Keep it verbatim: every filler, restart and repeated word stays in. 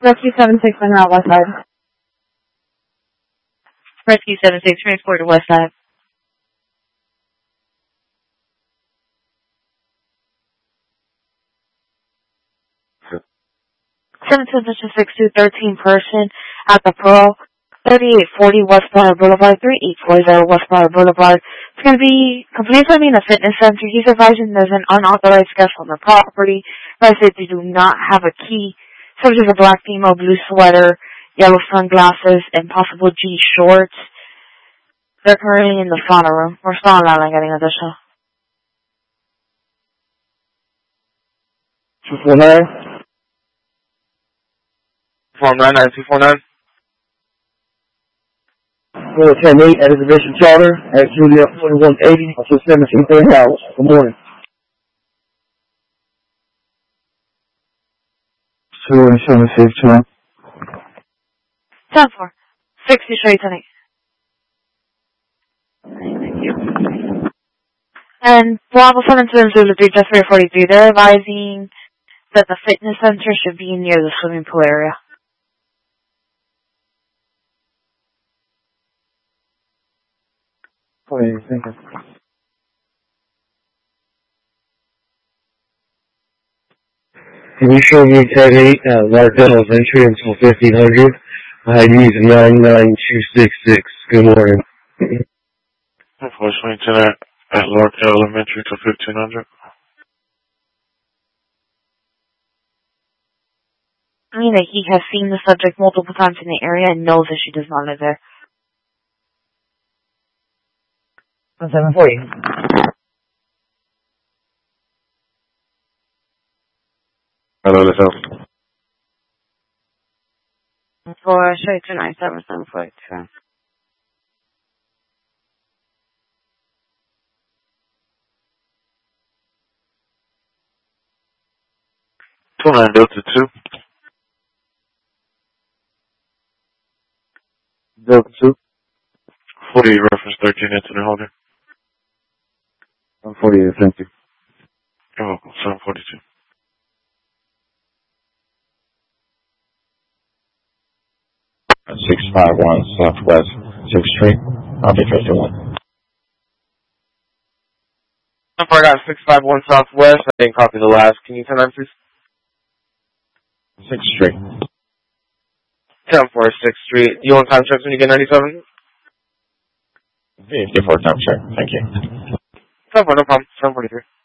Rescue seven six on route west side. Rescue seven six, transport to west side. seven two six two thirteen person at the Pearl, thirty-eight forty West Bar Boulevard, thirty-eight forty West Bar Boulevard. It's going to be completely in a fitness center. He's advising there's an unauthorized guest on the property. Advise that they do not have a key. Subject is a black female, blue sweater, yellow sunglasses, and possible G shorts. They're currently in the sauna room. We're still on that line getting additional. two four nine. four nine nine two four nine. four ten eight at Exhibition Charter at Julia forty-one eighty, also seventeen thirty hours. Good morning. two seven six two. ten four. sixty straight tonight. Thank you. And Bravo seven two Zulu three, just three forty-three, they're advising that the fitness center should be near the swimming pool area. Okay, thank you. Can you show me ten eight at Lardell's entry until fifteen hundred? I use nine nine two six six. Good morning. Unfortunately, tonight at Lardell Elementary till fifteen hundred. I mean that he has seen the subject multiple times in the area and knows that she does not live there. seven forty. Hello, let's help. For straight to nine seven seven forty two. two nine Delta two. Delta two. forty reference thirteen incident holder. one forty-eight, thank you. You're welcome, seven forty-two. six five one Southwest sixth Street, Object fifty-one. I got six five one Southwest. I didn't copy the last. Can you turn on, please? sixth Street. ten four sixth Street. You want time checks when you get ninety-seven? fifty-four time check. Thank you. ten four, no problem. seven forty-three.